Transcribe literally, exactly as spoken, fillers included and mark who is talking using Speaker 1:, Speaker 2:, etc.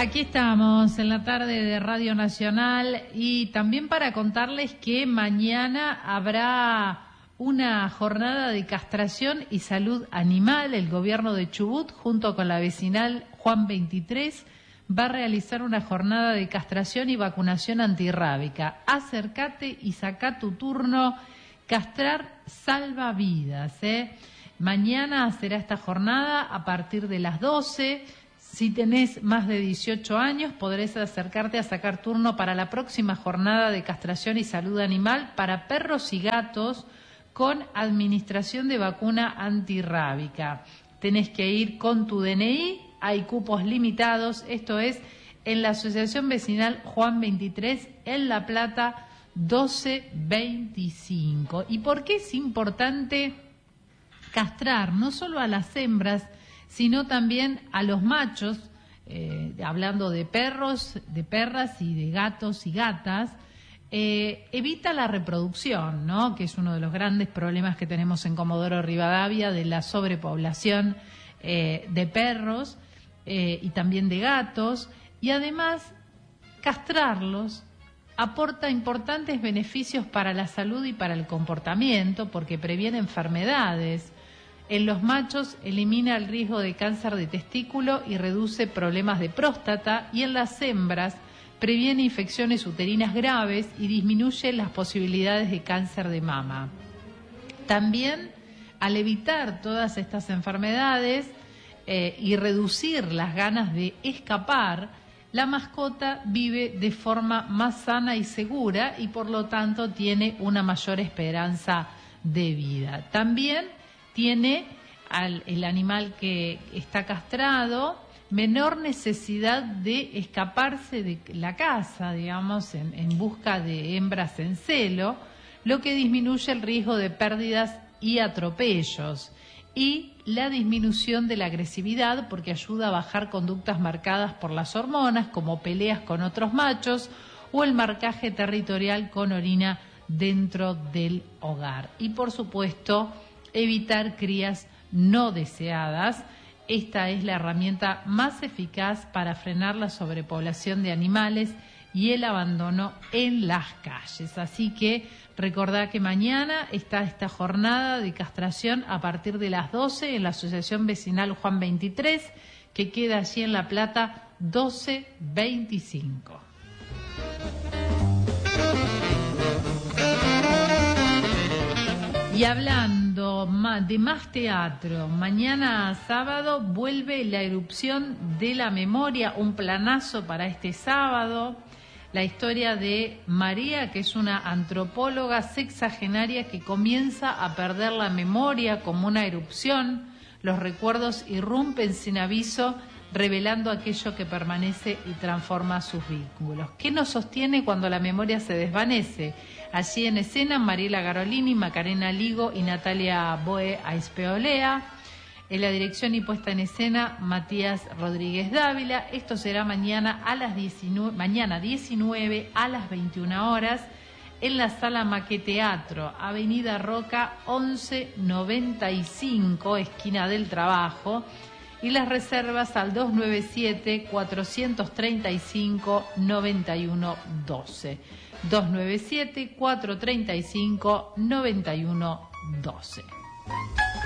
Speaker 1: Aquí estamos en la tarde de Radio Nacional y también para contarles que mañana habrá una jornada de castración y salud animal. El gobierno de Chubut, junto con la vecinal Juan veintitrés, va a realizar una jornada de castración y vacunación antirrábica. Acércate y saca tu turno. Castrar salva vidas, ¿eh? Mañana será esta jornada a partir de las doce. Si tenés más de dieciocho años, podrás acercarte a sacar turno para la próxima jornada de castración y salud animal para perros y gatos con administración de vacuna antirrábica. Tenés que ir con tu D N I, hay cupos limitados, esto es en la Asociación Vecinal Juan veintitrés, en La Plata, doce veinticinco. ¿Y por qué es importante castrar no solo a las hembras, sino también a los machos, eh, hablando de perros, de perras y de gatos y gatas? Eh, evita la reproducción, ¿no?, que es uno de los grandes problemas que tenemos en Comodoro Rivadavia, de la sobrepoblación eh, de perros eh, y también de gatos, y además castrarlos aporta importantes beneficios para la salud y para el comportamiento, porque previene enfermedades. En los machos elimina el riesgo de cáncer de testículo y reduce problemas de próstata, y en las hembras previene infecciones uterinas graves y disminuye las posibilidades de cáncer de mama. También, al evitar todas estas enfermedades eh, y reducir las ganas de escapar, la mascota vive de forma más sana y segura y por lo tanto tiene una mayor esperanza de vida. También tiene al, el animal que está castrado menor necesidad de escaparse de la casa, digamos, en, en busca de hembras en celo, lo que disminuye el riesgo de pérdidas y atropellos, y la disminución de la agresividad, porque ayuda a bajar conductas marcadas por las hormonas, como peleas con otros machos o el marcaje territorial con orina dentro del hogar. Y por supuesto, evitar crías no deseadas. Esta es la herramienta más eficaz para frenar la sobrepoblación de animales y el abandono en las calles. Así que recordá que mañana está esta jornada de castración a partir de las doce en la Asociación Vecinal Juan veintitrés, que queda allí en La Plata, doce veinticinco. Y hablando de más teatro, mañana sábado vuelve La Erupción de la Memoria, un planazo para este sábado. La historia de María, que es una antropóloga sexagenaria que comienza a perder la memoria como una erupción. Los recuerdos irrumpen sin aviso, revelando aquello que permanece y transforma sus vínculos. ¿Qué nos sostiene cuando la memoria se desvanece? Allí en escena, Mariela Garolini, Macarena Ligo y Natalia Boe Aispeolea. En la dirección y puesta en escena, Matías Rodríguez Dávila. Esto será mañana a las diecinueve, mañana diecinueve a las veintiuna horas en la Sala Maqueteatro, Avenida Roca once noventa y cinco, esquina del Trabajo. Y las reservas al dos nueve siete, cuatro tres cinco, nueve uno uno dos. dos nueve siete, cuatro tres cinco, nueve uno uno dos.